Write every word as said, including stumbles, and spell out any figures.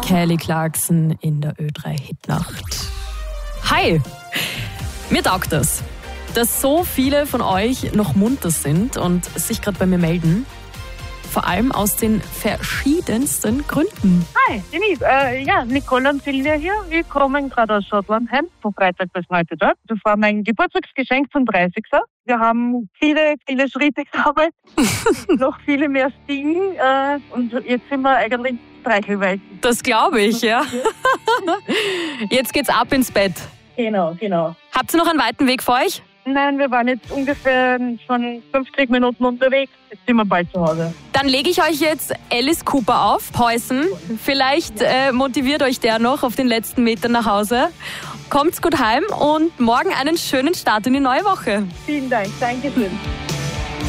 Kelly Clarkson in der Ö drei Hitnacht. Hi, mir taugt das, dass so viele von euch noch munter sind und sich gerade bei mir melden. Vor allem aus den verschiedensten Gründen. Hi, Denise. Äh, ja, Nicole und Silvia hier. Wir kommen gerade aus Schottland heim, von Freitag bis heute dort. Das war mein Geburtstagsgeschenk zum dreißigsten Wir haben viele, viele Schritte gesammelt, noch viele mehr Stiegen äh, und jetzt sind wir eigentlich streichelweich. Das glaube ich, ja. Jetzt geht's ab ins Bett. Genau, genau. Habt ihr noch einen weiten Weg vor euch? Nein, wir waren jetzt ungefähr schon fünfzig Minuten unterwegs. Jetzt sind wir bald zu Hause. Dann lege ich euch jetzt Alice Cooper auf, Poison. Vielleicht äh, motiviert euch der noch auf den letzten Metern nach Hause. Kommt's gut heim und morgen einen schönen Start in die neue Woche. Vielen Dank, Dankeschön.